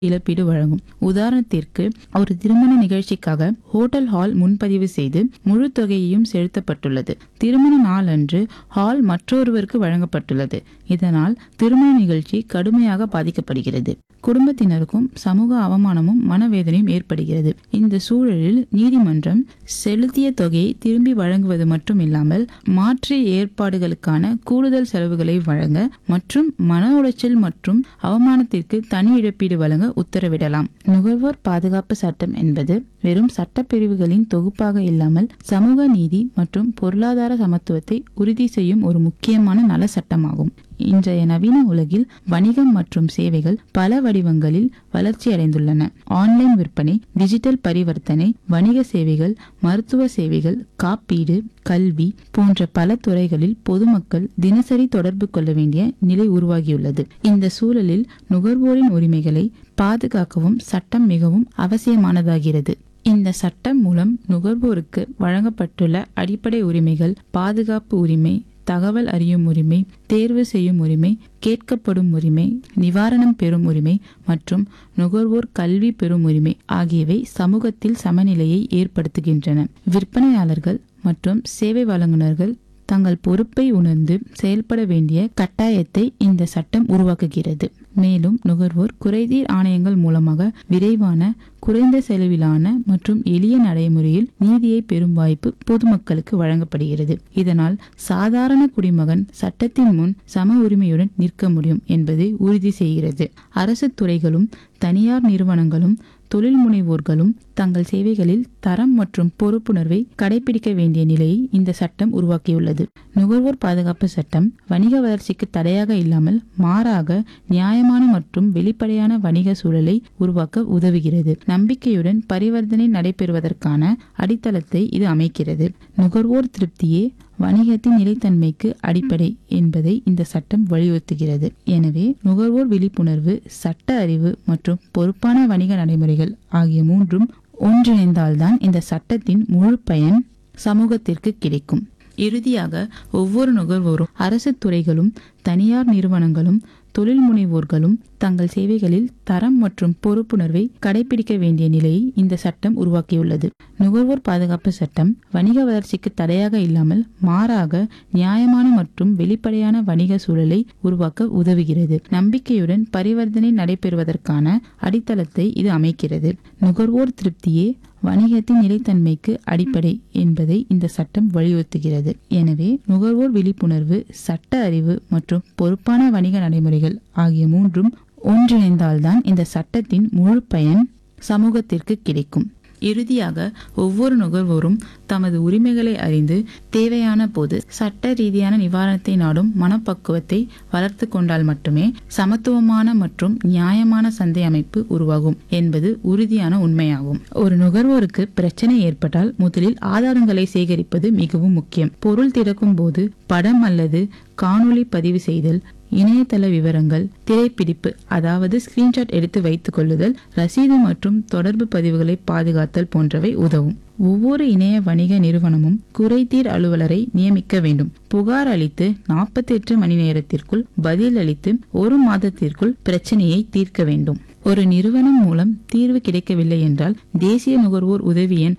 இழப்பீடு வழங்கும். உதாரணத்திற்கு, ஒரு திருமண நிகழ்ச்சிக்காக ஹோட்டல் ஹால் முன்பதிவு செய்து முழு தொகையையும் செலுத்தப்பட்டுள்ளது. திருமண நாள் அன்று ஹால் மற்றொருவருக்கு வழங்கப்பட்டுள்ளது. இதனால் திருமண நிகழ்ச்சி கடுமையாக பாதிக்கப்படுகிறது. குடும்பத்தினருக்கும் சமூக அவமானமும் மனவேதனையும் ஏற்படுகிறது. இந்த சூழலில் நீதிமன்றம் செலுத்திய தொகையை திரும்பி வழங்குவது மட்டும் இல்லாமல் மாற்று ஏற்பாடுகளுக்கான கூடுதல் செலவுகளை வழங்க மற்றும் மன உளைச்சல் மற்றும் அவமானத்திற்கு தனி இழப்பீடு வழங்க உத்தரவிடலாம். நுகர்வோர் பாதுகாப்பு சட்டம் என்பது வெறும் சட்டப்பிரிவுகளின் தொகுப்பாக இல்லாமல் சமூக நீதி மற்றும் பொருளாதார சமத்துவத்தை உறுதி செய்யும் ஒரு முக்கியமான நல சட்டமாகும். இன்றைய நவீன உலகில் வணிகம் மற்றும் சேவைகள் பல வடிவங்களில் வளர்ச்சி அடைந்துள்ளன. ஆன்லைன் விற்பனை, டிஜிட்டல் பரிவர்த்தனை, வணிக சேவைகள், மருத்துவ சேவைகள், காப்பீடு, கல்வி போன்ற பல துறைகளில் பொதுமக்கள் தினசரி தொடர்பு கொள்ள வேண்டிய நிலை உருவாகியுள்ளது. இந்த சூழலில் நுகர்வோரின் உரிமைகளை பாதுகாக்கவும் சட்டம் மிகவும் அவசியமானதாகிறது. இந்த சட்டம் மூலம் நுகர்வோருக்கு வழங்கப்பட்டுள்ள அடிப்படை உரிமைகள் பாதுகாப்பு உரிமை, தகவல் அறியும் உரிமை, தேர்வு செய்யும் உரிமை, கேட்கப்படும் உரிமை, நிவாரணம் பெறும் உரிமை மற்றும் நுகர்வோர் கல்வி பெறும் உரிமை ஆகியவை சமூகத்தில் சமநிலையை ஏற்படுத்துகின்றன. விற்பனையாளர்கள் மற்றும் சேவை வழங்குநர்கள் தங்கள் பொறுப்பை உணர்ந்து செயல்பட வேண்டிய கட்டாயத்தை இந்த சட்டம் உருவாக்குகிறது. மேலும் நுகர்வோர் குறைதீர் ஆணையங்கள் மூலமாக விரைவான, குறைந்த செலவிலான மற்றும் எளிய நடைமுறையில் நீதியை பெறும் வாய்ப்பு பொதுமக்களுக்கு வழங்கப்படுகிறது. இதனால் சாதாரண குடிமகன் சட்டத்தின் முன் சம உரிமையுடன் நிற்க முடியும் என்பதை உறுதி செய்கிறது. அரசு துறைகளும் தனியார் நிறுவனங்களும் தொழில் முனைவோர்களும் தங்கள் சேவைகளில் தரம் மற்றும் பொறுப்புணர்வை கடைபிடிக்க வேண்டிய நிலையை இந்த சட்டம் உருவாக்கியுள்ளது. நுகர்வோர் பாதுகாப்பு சட்டம் வணிக வளர்ச்சிக்கு தடையாக இல்லாமல் மாறாக நியாயமான மற்றும் வெளிப்படையான வணிக சூழலை உருவாக்க உதவுகிறது. நம்பிக்கையுடன் பரிவர்த்தனை நடைபெறுவதற்கான அடித்தளத்தை இது அமைக்கிறது. நுகர்வோர் திருப்தியே வணிகத்தின் நிலைத்தன்மைக்கு அடிப்படை என்பதை இந்த சட்டம் வலியுறுத்துகிறது. எனவே நுகர்வோர் விழிப்புணர்வு, சட்ட அறிவு மற்றும் பொறுப்பான வணிக நடைமுறைகள் ஆகிய மூன்றும் ஒன்றிணைந்தால்தான் இந்த சட்டத்தின் முழு பயன் சமூகத்திற்கு கிடைக்கும். இறுதியாக, ஒவ்வொரு நுகர்வோரும், அரசு துறைகளும் தனியார் நிறுவனங்களும் தொழில் முனைவோர்களும் தங்கள் சேவைகளில் தரம் மற்றும் பொறுப்புணர்வை கடைபிடிக்க வேண்டிய நிலையை இந்த சட்டம் உருவாக்கியுள்ளது. நுகர்வோர் பாதுகாப்பு சட்டம் வணிக வளர்ச்சிக்கு தடையாக இல்லாமல் மாறாக நியாயமான மற்றும் வெளிப்படையான வணிக சூழலை உருவாக்க உதவுகிறது. நம்பிக்கையுடன் பரிவர்த்தனை நடைபெறுவதற்கான அடித்தளத்தை இது அமைக்கிறது. நுகர்வோர் திருப்தியே வணிகத்தின் நிலைத்தன்மைக்கு அடிப்படை என்பதை இந்த சட்டம் வலியுறுத்துகிறது. எனவே நுகர்வோர் விழிப்புணர்வு, சட்ட அறிவு மற்றும் பொறுப்பான வணிக நடைமுறைகள் ஆகிய மூன்றும் ஒன்றிணைந்தால்தான் இந்த சட்டத்தின் முழு பயன் சமூகத்திற்கு கிடைக்கும். இறுதியாக, ஒவ்வொரு நுகர்வோரும் தமது உரிமைகளை அறிந்து தேவையான போது சட்ட ரீதியான நிவாரணத்தை நாடும் மனப்பக்குவத்தை வளர்த்து கொண்டால் மட்டுமே சமத்துவமான மற்றும் நியாயமான சந்தை அமைப்பு உருவாகும் என்பது உறுதியான உண்மையாகும். ஒரு நுகர்வோருக்கு பிரச்சனை ஏற்பட்டால் முதலில் ஆதாரங்களை சேகரிப்பது மிகவும் முக்கியம். பொருள் திறக்கும் போது படம் அல்லது காணொளி பதிவு செய்தல், இணையதள விவரங்கள், திரைப்பிடிப்பு அதாவது ஸ்கிரீன்ஷாட் எடுத்து வைத்துக் கொள்ளுதல், ரசீது மற்றும் தொடர்பு பதிவுகளை பாதுகாத்தல் போன்றவை உதவும். ஒவ்வொரு இணைய வணிக நிறுவனமும் குறைதீர் அலுவலரை நியமிக்க வேண்டும். புகார் அளித்து 48 மணி நேரத்திற்குள் பதில் அளித்து 1 மாதத்திற்குள் பிரச்சனையை தீர்க்க வேண்டும். ஒரு நிறுவனம் மூலம் தீர்வு கிடைக்கவில்லை என்றால் தேசிய நுகர்வோர் உதவி எண்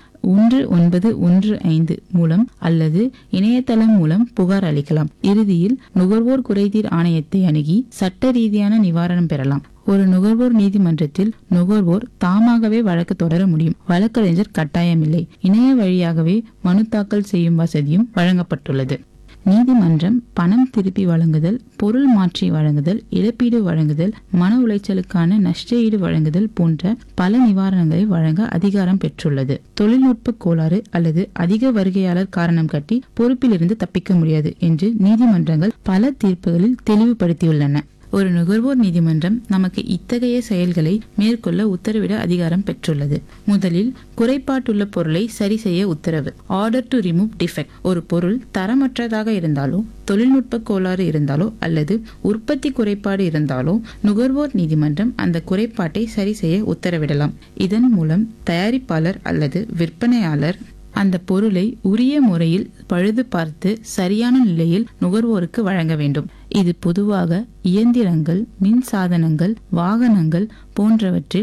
1915 மூலம் அல்லது இணையதளம் மூலம் புகார் அளிக்கலாம். இறுதியில் நுகர்வோர் குறைதீர் ஆணையத்தை அணுகி சட்ட ரீதியான நிவாரணம் பெறலாம். ஒரு நுகர்வோர் நீதிமன்றத்தில் நுகர்வோர் தாமாகவே வழக்கு தொடர முடியும். வழக்கறிஞர் கட்டாயமில்லை. இணைய வழியாகவே மனு தாக்கல் செய்யும் வசதியும் வழங்கப்பட்டுள்ளது. நீதிமன்றம் பணம் திருப்பி வழங்குதல், பொருள் மாற்றி வழங்குதல், இழப்பீடு வழங்குதல், மன உளைச்சலுக்கான நஷ்டஈடு வழங்குதல் போன்ற பல நிவாரணங்களை வழங்க அதிகாரம் பெற்றுள்ளது. தொழில்நுட்ப கோளாறு அல்லது அதிக வருகையாளர் காரணம் காட்டி பொறுப்பிலிருந்து தப்பிக்க முடியாது என்று நீதிமன்றங்கள் பல தீர்ப்புகளில் தெளிவுபடுத்தியுள்ளன. ஒரு நுகர்வோர் நீதிமன்றம் நமக்கு இத்தகைய செயல்களை மேற்கொள்ள உத்தரவிட அதிகாரம் பெற்றுள்ளது. முதலில், குறைபாட்டுள்ள பொருளை சரி செய்ய உத்தரவு. Order to remove defect. ஒரு பொருள் தரமற்றதாக இருந்தாலோ, தொழில்நுட்ப கோளாறு இருந்தாலோ அல்லது உற்பத்தி குறைபாடு இருந்தாலோ நுகர்வோர் நீதிமன்றம் அந்த குறைபாட்டை சரி செய்ய உத்தரவிடலாம். இதன் மூலம் தயாரிப்பாளர் அல்லது விற்பனையாளர் அந்த பொருளை உரிய முறையில் பழுது பார்த்து சரியான நிலையில் நுகர்வோருக்கு வழங்க வேண்டும். இது பொதுவாக இயந்திரங்கள், மின் சாதனங்கள், வாகனங்கள் போன்றவற்றில்